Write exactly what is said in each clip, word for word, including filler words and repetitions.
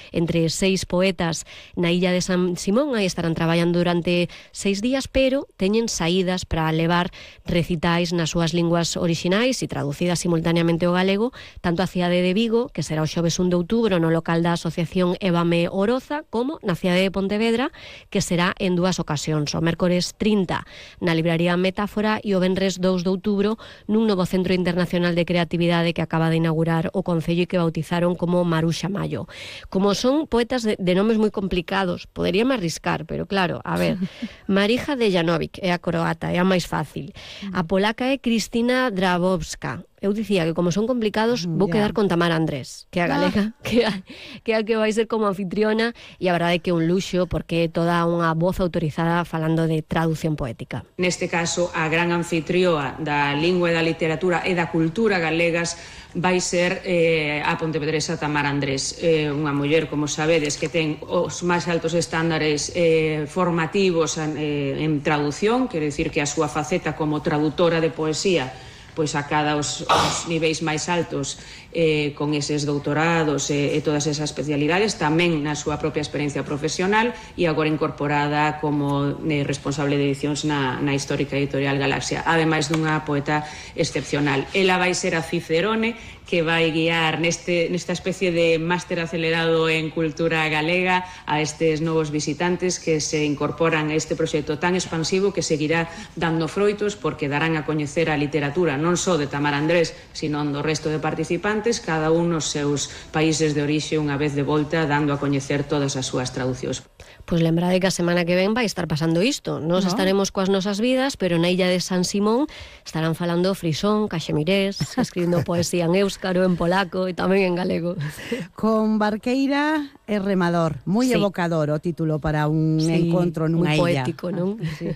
entre seis poetas na illa de San Simón. Aí estarán traballando durante seis días, pero teñen saídas para levar recitais nas súas linguas orixinais e traducidas simultaneamente ao galego, tanto a cidade de Vigo, que será o xoves un de outubro no local da Asociación Évame Oroza, como na cidade de Pontevedra, que será en dúas ocasións, o mércores trinta na libraría Metáfora e o venres dous de outubro nun novo Centro Internacional de Creatividade que acaba de inaugurar o Concello e que bautizaron como Maruxa Mayo. Como son poetas de, de nomes moi complicados, poderíame arriscar, pero claro, a ver, Marija Dejanovic é a croata, é a máis fácil. A polaca é Kristina Drabowska. Eu dicía que como son complicados vou quedar con Tamara Andrés, que é a galega, ah. que, a, que a que vai ser como anfitriona, e a verdade é que é un luxo porque é toda unha voz autorizada falando de traducción poética. Neste caso, a gran anfitrioa da lingua e da literatura e da cultura galegas vai ser eh, a pontevedresa Tamara Andrés, eh, unha muller, como sabedes, que ten os máis altos estándares eh, formativos eh, en traducción, quere dicir que a súa faceta como traductora de poesía pois a cada os, os niveis máis altos eh, con eses doutorados e, e todas esas especialidades, tamén na súa propia experiencia profesional e agora incorporada como eh, responsable de edicións na, na histórica editorial Galaxia, ademais dunha poeta excepcional. Ela vai ser a Cicerone que vai guiar neste, nesta especie de máster acelerado en cultura galega a estes novos visitantes que se incorporan a este proxecto tan expansivo que seguirá dando froitos porque darán a coñecer a literatura non só de Tamara Andrés, sino do resto de participantes, cada un nos seus países de orixe unha vez de volta dando a coñecer todas as súas traducións. Pois lembrade que a semana que ven vai estar pasando isto. Nos no. estaremos coas nosas vidas, pero na illa de San Simón estarán falando frisón, caxemirés, escribindo poesía en éuscaro, en polaco e tamén en galego. Con Barqueira e Remador, moi sí. evocador o título para un sí, encontro nunha illa. Moi poético, non? Sí.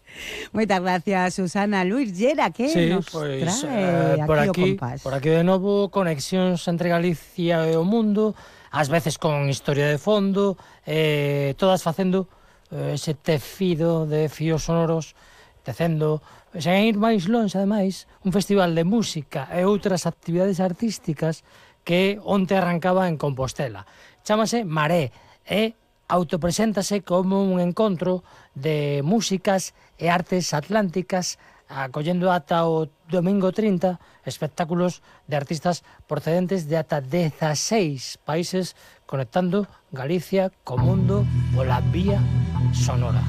Moitas gracias, Susana. Luis Llera, que sí, nos pues, trae eh, por aquí, aquí por aquí de novo, conexións entre Galicia e o mundo, ás veces con historia de fondo, eh, todas facendo eh, ese tecido de fíos sonoros, tecendo, sen ir máis longe, ademais, un festival de música e outras actividades artísticas que onte arrancaba en Compostela. Chámase Maré e autopreséntase como un encontro de músicas e artes atlánticas, acollendo ata o domingo trinta espectáculos de artistas procedentes de ata dezaseis países conectando Galicia co mundo pola vía sonora.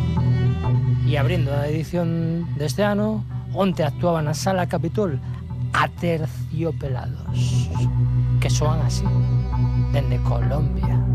E abrindo a edición deste ano, onte actuaba na Sala Capitol Aterciopelados, que soan así, dende Colombia.